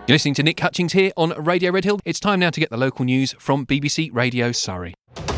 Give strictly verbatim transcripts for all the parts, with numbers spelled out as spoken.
You're listening to Nick Hutchings here on Radio Red Hill. It's time now to get the local news from B B C Radio Surrey.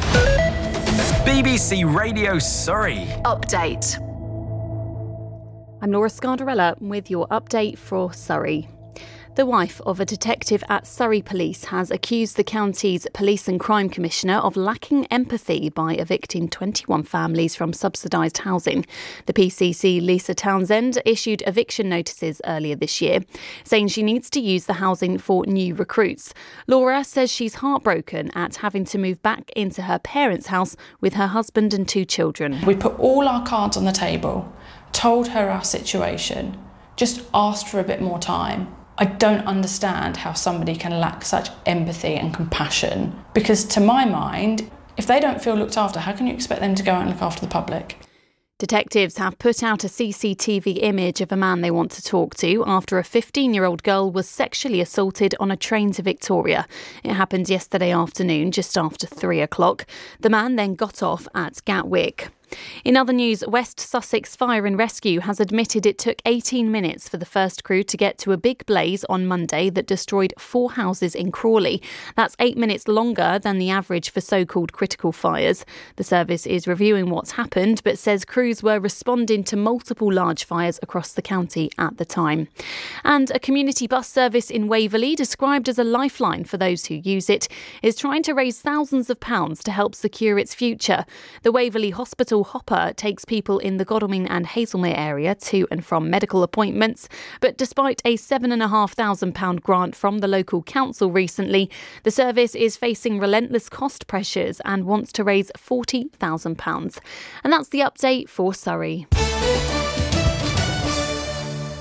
B B C Radio Surrey. Update. I'm Laura Scardarella with your update for Surrey. The wife of a detective at Surrey Police has accused the county's Police and Crime Commissioner of lacking empathy by evicting twenty-one families from subsidised housing. The P C C, Lisa Townsend, issued eviction notices earlier this year, saying she needs to use the housing for new recruits. Laura says she's heartbroken at having to move back into her parents' house with her husband and two children. We put all our cards on the table, told her our situation, just asked for a bit more time. I don't understand how somebody can lack such empathy and compassion, because to my mind, if they don't feel looked after, how can you expect them to go out and look after the public? Detectives have put out a C C T V image of a man they want to talk to after a fifteen-year-old girl was sexually assaulted on a train to Victoria. It happened yesterday afternoon, just after three o'clock. The man then got off at Gatwick. In other news, West Sussex Fire and Rescue has admitted it took eighteen minutes for the first crew to get to a big blaze on Monday that destroyed four houses in Crawley. That's eight minutes longer than the average for so-called critical fires. The service is reviewing what's happened, but says crews were responding to multiple large fires across the county at the time. And a community bus service in Waverley, described as a lifeline for those who use it, is trying to raise thousands of pounds to help secure its future. The Waverley Hospital Hopper takes people in the Godalming and Hazelmere area to and from medical appointments. But despite a seven thousand five hundred pounds grant from the local council recently, the service is facing relentless cost pressures and wants to raise forty thousand pounds. And that's the update for Surrey.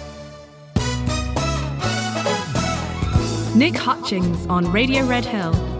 Nick Hutchings on Radio Red Hill.